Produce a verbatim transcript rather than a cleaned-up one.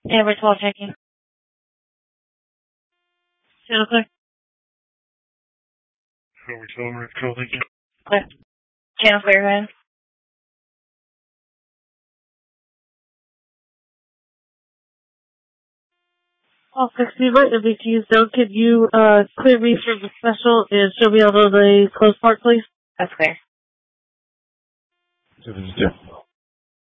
Amber twelve checking. Channel clear. Amber twelve, Amber twelve, thank you. Clear. Channel clear, go ahead. All sixty, right, M V T is down. Could you uh, clear me from the special and show me out of the closed part, please? That's clear. seven two.